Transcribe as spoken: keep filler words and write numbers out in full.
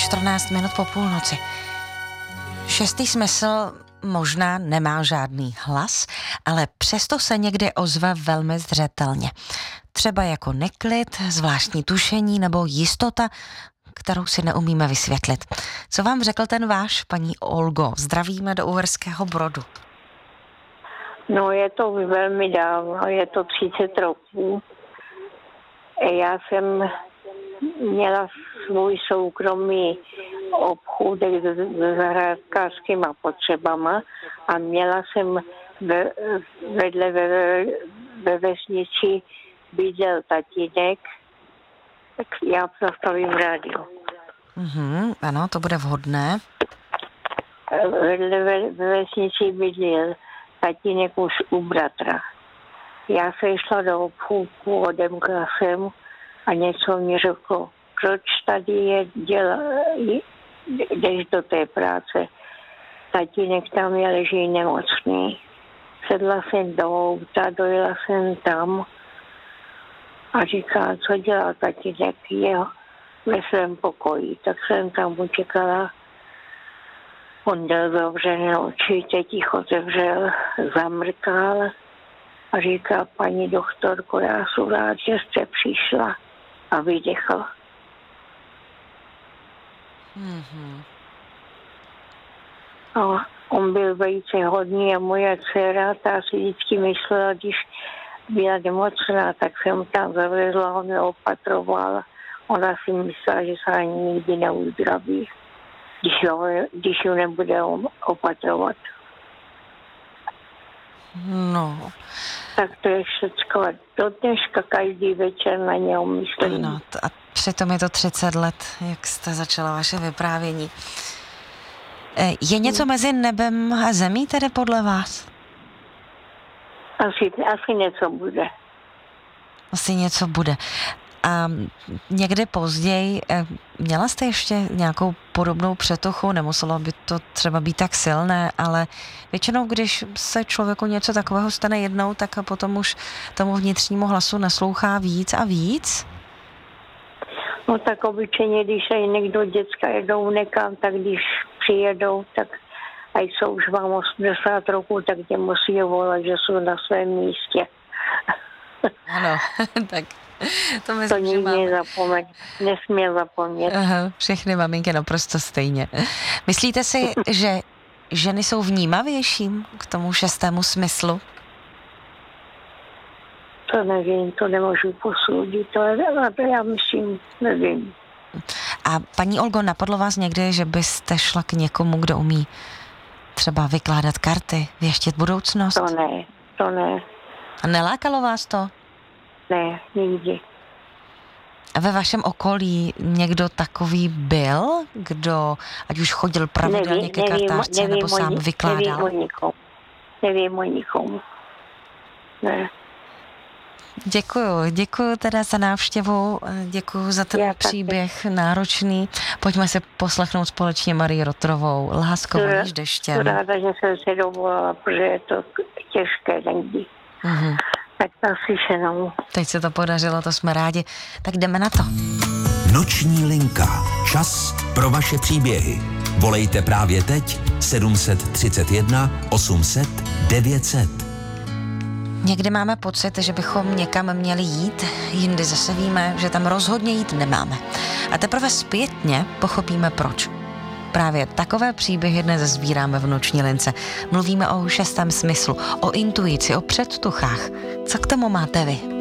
čtrnáct minut po půlnoci. Šestý smysl možná nemá žádný hlas, ale přesto se někdy ozve velmi zřetelně. Třeba jako neklid, zvláštní tušení nebo jistota, kterou si neumíme vysvětlit. Co vám řekl ten váš, paní Olgo? Zdravíme do Uherského Brodu. No, je to velmi dávno, je to třicet roků. Já jsem měla svůj soukromý obchůdek s zahrádkářskýma potřebama a měla jsem ve, vedle ve, ve vesnici bydlel tatínek, tak já zastavím rádio. Mhm, ano, to bude vhodné. Vedle ve, ve vesnici bydlel tatínek už u bratra. Já se šla do obchůdku, odemkla jsem a něco mi řeklo, proč tady je děla, jdeš do té práce. Tatínek tam je, leží nemocný. Sedla jsem do auta, dojela jsem tam a říká, co dělá tatínek, je ve svém pokoji. Tak jsem tam utěkala. On měl zavřené oči, teď jich otevřel, zamrkal a říká, paní doktorko, já jsem rád, že jste přišla, a vydechl. Mm-hmm. A on byl velice hodný a moje dcera, ta si vždycky myslela, když byla nemocná, tak jsem tam zavezla, on mě opatroval. Ona si myslela, že se ani nikdy neuzdraví, když, ho, když ho nebude opatrovat. No. Tak to je všecko. Do dneška každý večer na něho myslím. Ano, a přitom je to třicet let, jak jste začala vaše vyprávění. Je něco mezi nebem a zemí tedy podle vás? Asi, asi něco bude. Asi něco bude. A někdy později, měla jste ještě nějakou podobnou přetuchu, nemuselo by to třeba být tak silné, ale většinou, když se člověku něco takového stane jednou, tak a potom už tomu vnitřnímu hlasu naslouchá víc a víc? No tak obyčejně, když se někdo děcka jedou někam, tak když přijedou, tak a jsou už vám osmdesát roků, tak tě musí volat, že jsou na svém místě. Ano, tak to myslím, to nikdy máme... nezapomeň, nesmí zapomnět. Aha, všechny maminky naprosto stejně. Myslíte si, že ženy jsou vnímavější k tomu šestému smyslu? To nevím, to nemůžu posoudit, to, to já myslím, nevím. A paní Olgo, napadlo vás někdy, že byste šla k někomu, kdo umí třeba vykládat karty, věštit budoucnost? To ne, to ne. A nelákalo vás to? Ne, nikdy. A ve vašem okolí někdo takový byl, kdo ať už chodil pravidelně nevím, ke nevím, kartářce nevím, nebo sám nevím, vykládal? Nevím o nikomu. Nevím o nikomu. Ne. Děkuju, děkuju teda za návštěvu, děkuju za ten Já příběh taky. Náročný. Pojďme si poslechnout společně Marii Rotrovou, Lásko voníš deštěm. Jsem ráda, že jsem se dovolala, protože je to těžké někdy. Mm-hmm. Tak naslyšenou. Teď se to podařilo, to jsme rádi. Tak jdeme na to. Noční linka. Čas pro vaše příběhy. Volejte právě teď sedm set třicet jedna osm set devět set. Někdy máme pocit, že bychom někam měli jít, jindy zase víme, že tam rozhodně jít nemáme. A teprve zpětně pochopíme proč. Právě takové příběhy dnes sbíráme v Noční lince. Mluvíme o šestém smyslu, o intuici, o předtuchách. Co k tomu máte vy?